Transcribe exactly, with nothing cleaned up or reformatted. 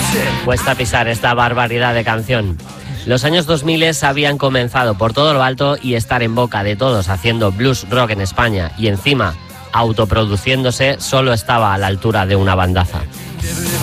Cuesta pisar esta barbaridad de canción. Los años dos mil habían comenzado por todo lo alto y estar en boca de todos haciendo blues rock en España y encima autoproduciéndose solo estaba a la altura de una bandaza.